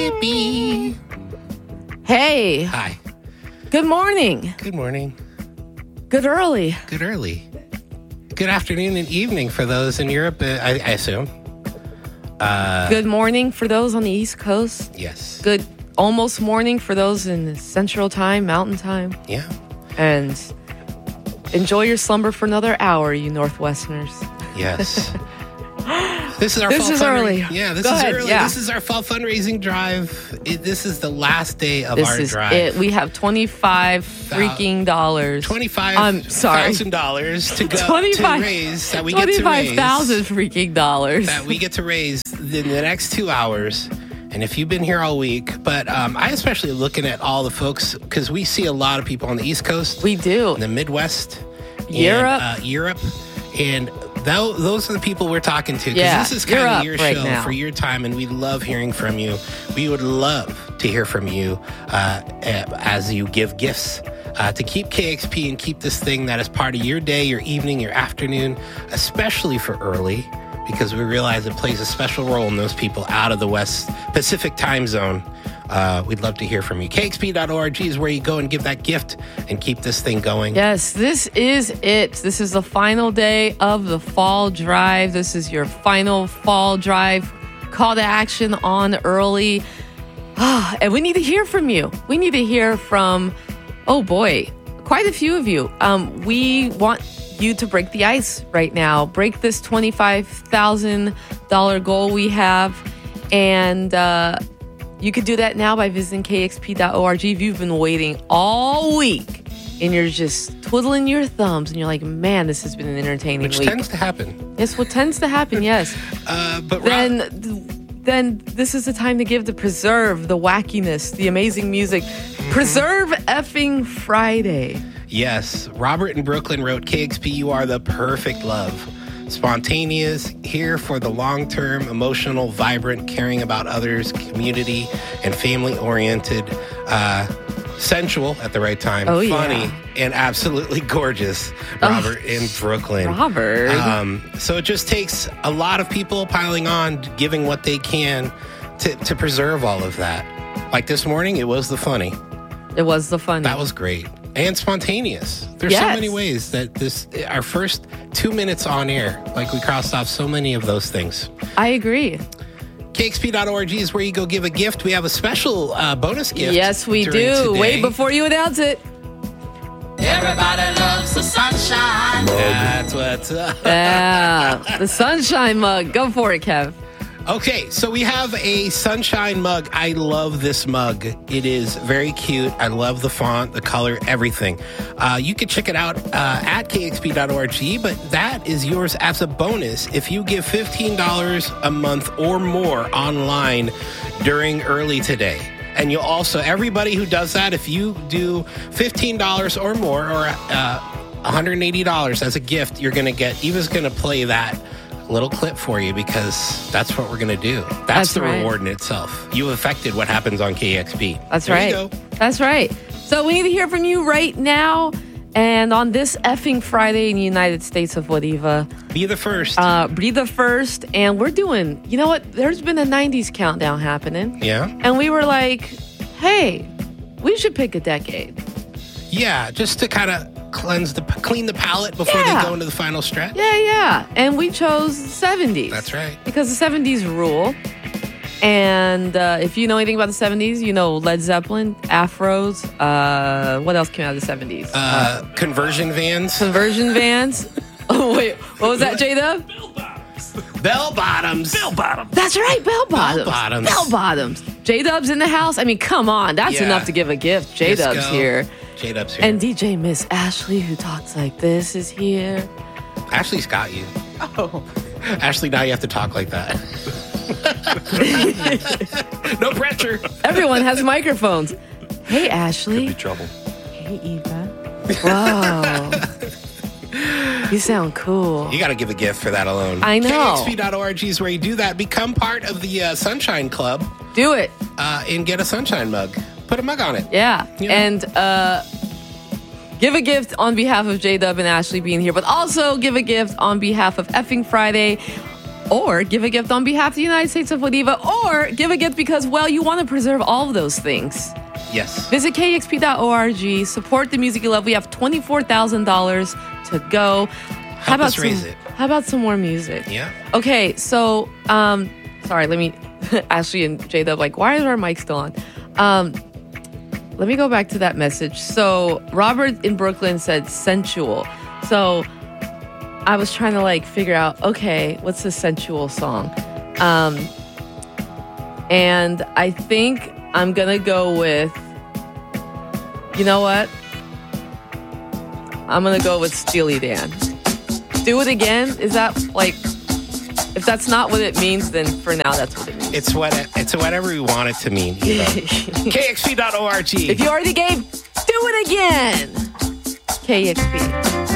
Mississippi. Hey. Hi. Good morning. Good morning. Good early. Good early. Good afternoon and evening for those in Europe, I assume. Good morning for those on the East Coast. Yes. Good almost morning for those in Central Time, Mountain Time. Yeah. And enjoy your slumber for another hour, you Northwesterners. Yes. This is our This fall is early. Yeah, this Go is ahead, early. yeah. This is our fall fundraising drive. This is the last day of This our is drive. it. We have $25 freaking dollars. $25,000 to go 25 to raise that we get to raise. $25,000 freaking dollars. That we get to raise in the next 2 hours. And if you've been here all week, but I especially looking at all the folks because we see a lot of people on the East Coast. We do. In the Midwest. Europe. And, Europe. And those are the people we're talking to. Because Yeah, this is kind of your right show now. for your time. And we love hearing from you. We would love to hear from you as you give gifts to keep KXP and keep this thing that is part of your day, your evening, your afternoon, especially for early. Because we realize it plays a special role in those people out of the West Pacific time zone. We'd love to hear from you. KXP.org is where you go and give that gift and keep this thing going. Yes, this is it. This is the final day of the fall drive. This is your final fall drive call to action on early. And we need to hear from you. We need to hear from, oh boy, quite a few of you. We want you to break the ice right now. Break this $25,000 goal we have. And you could do that now by visiting kxp.org. If you've been waiting all week and you're just twiddling your thumbs and you're like, man, this has been an entertaining Which week. tends to happen. It's what tends to happen, yes. But Then this is the time to give, to preserve the wackiness, the amazing music. Preserve effing Friday. Yes, Robert in Brooklyn wrote, KXP, you are the perfect love. Spontaneous, here for the long-term, emotional, vibrant, caring about others, community, and family-oriented, sensual at the right time, funny, and absolutely gorgeous. Robert in Brooklyn. Robert. So it just takes a lot of people piling on, giving what they can to preserve all of that. Like this morning, it was the funny. It was the funny. That was great. And spontaneous. There's so many ways that our first 2 minutes on air, like we crossed off so many of those things. I agree. KXP.org is where you go give a gift. We have a special bonus gift. Yes, we do. Today. Wait before you announce it. Everybody loves the sunshine. That's what's up. Yeah, the sunshine mug. Go for it, Kev. Okay, so we have a sunshine mug. I love this mug. It is very cute. I love the font, the color, everything. You can check it out at kxp.org, but that is yours as a bonus if you give $15 a month or more online during early today. And you'll also, everybody who does that, if you do $15 or more or $180 as a gift, you're going to get, Eva's going to play that little clip for you because that's what we're going to do. That's the reward in itself. You affected what happens on KXP. That's there right. You go. That's right. So we need to hear from you right now. And on this effing Friday in the United States of what, Eva? Be the first. Be the first. And we're doing, you know what? There's been a 90s countdown happening. Yeah. And we were like, hey, we should pick a decade. Yeah, just to kind of clean the palate before they go into the final stretch. Yeah. And we chose the 70s. That's right. Because the 70s rule. And if you know anything about the 70s, you know Led Zeppelin, Afros. What else came out of the 70s? Conversion vans. Conversion vans. Oh, wait. What was that, J-Dub? Bell bottoms. That's right, bell bottoms. Bell-bottoms. Bell bottoms. J-Dub's in the house. I mean, come on. That's enough to give a gift. J-Dub's here. J-Dub's here. And DJ Miss Ashley, who talks like this, is here. Ashley's got you. Oh. Ashley, now you have to talk like that. No pressure. Everyone has microphones. Hey, Ashley. Could be trouble. Hey, Eva. Whoa. You sound cool. You got to give a gift for that alone. I know. KXP.org is where you do that. Become part of the Sunshine Club. Do it. And get a sunshine mug. Put a mug on it. Yeah. You know? And give a gift on behalf of J-Dub and Ashley being here, but also give a gift on behalf of Effing Friday. or give a gift on behalf of the United States of Oliva, or give a gift because, well, you want to preserve all of those things. Yes. Visit KEXP.org, support the music you love. We have $24,000 to go. Help us raise it. How about some more music? Yeah. Okay, so, sorry, let me, Ashley and J-Dub, like, why is our mic still on? Let me go back to that message. So, Robert in Brooklyn said sensual. So, I was trying to, like, figure out, okay, what's a sensual song? And I think I'm going to go with, you know what? I'm going to go with Steely Dan. Do It Again? Is that, like, if that's not what it means, then for now, that's what it means. It's whatever we want it to mean. You know? KXP.org. If you already gave, do it again. KXP.